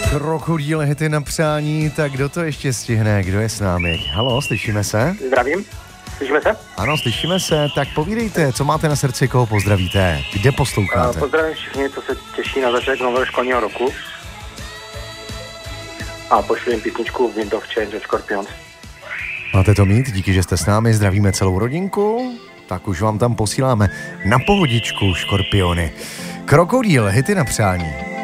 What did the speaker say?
Krokodýl hity na přání, tak kdo to ještě stihne, kdo je s námi? Haló, slyšíme se? Zdravím, slyšíme se? Ano, slyšíme se, tak povídejte, co máte na srdci, koho pozdravíte, kde posloucháte? Pozdravím všichni, co se těší na začátek nového školního roku. A pošlu jim písničku Wind of Change od Scorpions. Máte to mít, díky, že jste s námi, zdravíme celou rodinku, tak už vám tam posíláme na pohodičku Škorpiony. Krokodýl hity na přání.